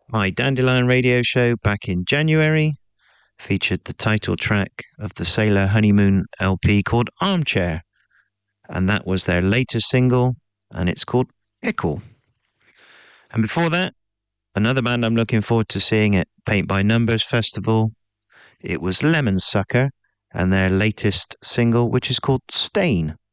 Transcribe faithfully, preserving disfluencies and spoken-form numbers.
My Dandelion radio show back in January featured the title track of the Sailor Honeymoon L P called Armchair, and that was their latest single, and it's called Ickle. And before that, another band I'm looking forward to seeing at Paint by Numbers Festival, it was Lemon Sucker, and their latest single, which is called Stain.